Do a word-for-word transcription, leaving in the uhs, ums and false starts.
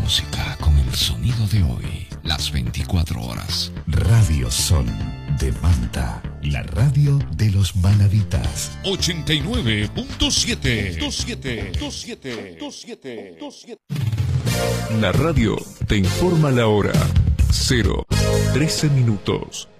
música con el sonido de hoy, las veinticuatro horas. Radio Sol de Manta, la radio de los manavitas. ochenta y nueve punto siete. La radio te informa la hora. Cero, trece minutos.